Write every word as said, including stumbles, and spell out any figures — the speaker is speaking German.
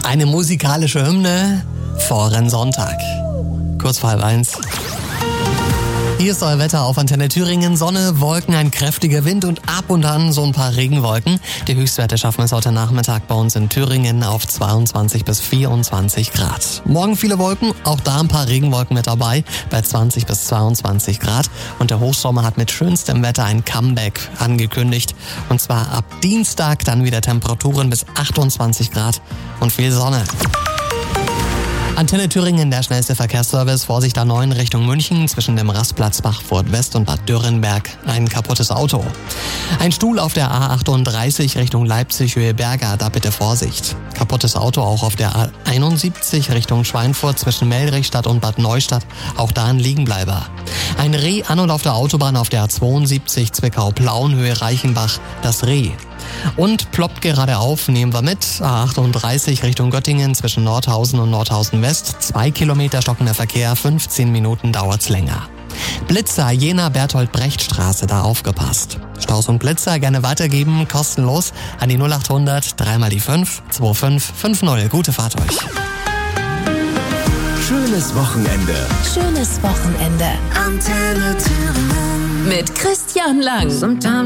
Eine musikalische Hymne vor Rennsonntag. Kurz vor halb eins. Hier ist euer Wetter auf Antenne Thüringen. Sonne, Wolken, ein kräftiger Wind und ab und an so ein paar Regenwolken. Die Höchstwerte schaffen es heute Nachmittag bei uns in Thüringen auf zweiundzwanzig bis vierundzwanzig Grad. Morgen viele Wolken, auch da ein paar Regenwolken mit dabei bei zwanzig bis zweiundzwanzig Grad. Und der Hochsommer hat mit schönstem Wetter ein Comeback angekündigt. Und zwar ab Dienstag dann wieder Temperaturen bis achtundzwanzig Grad und viel Sonne. Antenne Thüringen, der schnellste Verkehrsservice. Vorsicht A neun Richtung München zwischen dem Rastplatz Bachfurt West und Bad Dürrenberg. Ein kaputtes Auto. Ein Stuhl auf der A achtunddreißig Richtung Leipzig Höhe Berga, da bitte Vorsicht. Kaputtes Auto auch auf der A einundsiebzig Richtung Schweinfurt zwischen Melrichstadt und Bad Neustadt. Auch da ein Liegenbleiber. Ein Reh an und auf der Autobahn auf der A zweiundsiebzig Zwickau-Plauen Höhe Reichenbach. Das Reh. Und ploppt gerade auf, nehmen wir mit, A achtunddreißig Richtung Göttingen zwischen Nordhausen und Nordhausen West. Zwei Kilometer stockender Verkehr, fünfzehn Minuten dauert's länger. Blitzer, Jena Bertolt-Brecht-Straße, da aufgepasst. Staus und Blitzer gerne weitergeben, kostenlos an die null achthundert, dreimal die fünf, zwei fünf fünf null. Gute Fahrt euch. Schönes Wochenende. Schönes Wochenende. Antenne Thüringen. Mit Christian Lang. Sometimes